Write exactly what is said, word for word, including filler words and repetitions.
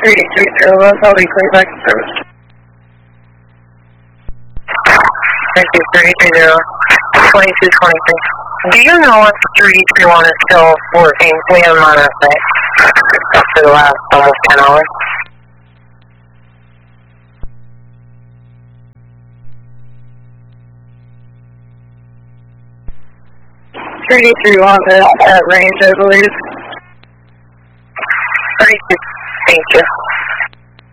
three three zero one, I'll be clear back to service. Thank you, three three zero, twenty-two twenty-three. Do you know if three three one is still working? We have him on our site for the last almost ten hours. three three one at, at range, I believe.